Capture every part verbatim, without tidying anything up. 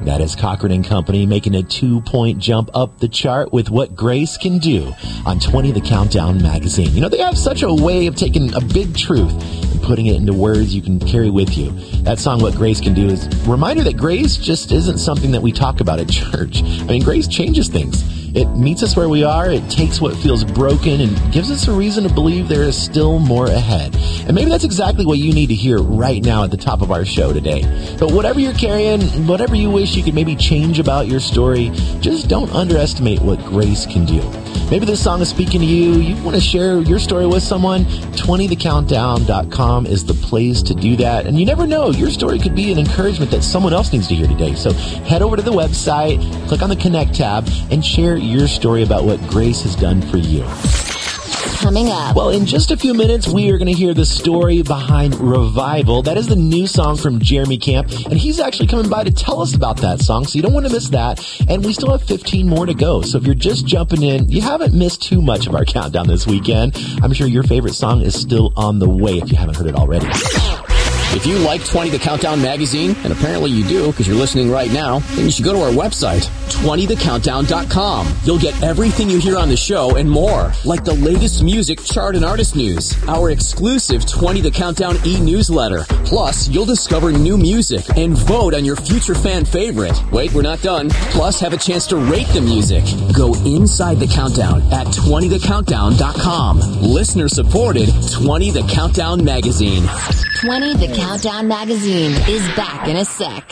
That is Cochran and Company making a two-point jump up the chart with What Grace Can Do on twenty The Countdown magazine. You know, they have such a way of taking a big truth and putting it into words you can carry with you. That song, What Grace Can Do, is a reminder that grace just isn't something that we talk about at church. I mean, grace changes things. It meets us where we are, it takes what feels broken and gives us a reason to believe there is still more ahead. And maybe that's exactly what you need to hear right now at the top of our show today. But whatever you're carrying, whatever you wish you could maybe change about your story, just don't underestimate what grace can do. Maybe this song is speaking to you. You want to share your story with someone? twenty the countdown dot com is the place to do that. And you never know, your story could be an encouragement that someone else needs to hear today. So head over to the website, click on the Connect tab, and share your story about what grace has done for you. Coming up. Well, in just a few minutes, we are going to hear the story behind Revival. That is the new song from Jeremy Camp, and he's actually coming by to tell us about that song, so you don't want to miss that. And we still have fifteen more to go, so if you're just jumping in, you haven't missed too much of our countdown this weekend. I'm sure your favorite song is still on the way if you haven't heard it already. If you like twenty The Countdown magazine, and apparently you do because you're listening right now, then you should go to our website, twenty the countdown dot com. You'll get everything you hear on the show and more, like the latest music, chart, and artist news, our exclusive twenty The Countdown e-newsletter. Plus, you'll discover new music and vote on your future fan favorite. Wait, we're not done. Plus, have a chance to rate the music. Go inside the countdown at twenty the countdown dot com. Listener-supported twenty The Countdown magazine. twenty The Countdown magazine is back in a sec.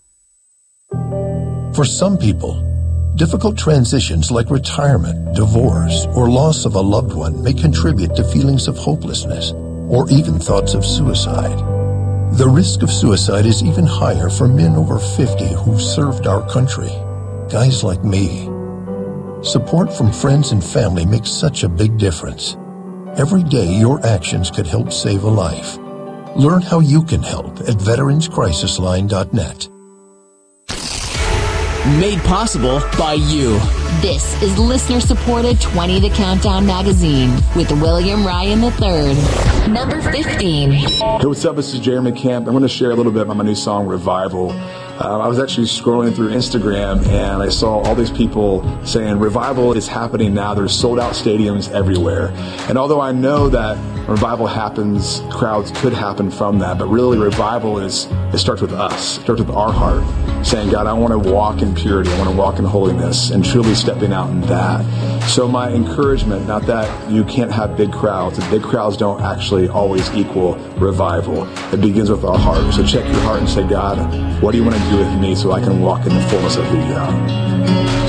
For some people, difficult transitions like retirement, divorce, or loss of a loved one may contribute to feelings of hopelessness or even thoughts of suicide. The risk of suicide is even higher for men over fifty who've served our country, guys like me. Support from friends and family makes such a big difference. Every day, your actions could help save a life. Learn how you can help at veterans crisis line dot net. Made possible by you. This is listener-supported twenty The Countdown magazine with William Ryan the third. Number fifteen. Hey, what's up? This is Jeremy Camp. I'm going to share a little bit about my new song, Revival. Uh, I was actually scrolling through Instagram and I saw all these people saying revival is happening now. There's sold out stadiums everywhere. And although I know that revival happens, crowds could happen from that, but really revival is, it starts with us. It starts with our heart, saying, God, I want to walk in purity. I want to walk in holiness, and truly stepping out in that. So my encouragement, not that you can't have big crowds. The big crowds don't actually always equal revival. It begins with our heart. So check your heart and say, God, what do you want to do with me so I can walk in the fullness of who you are?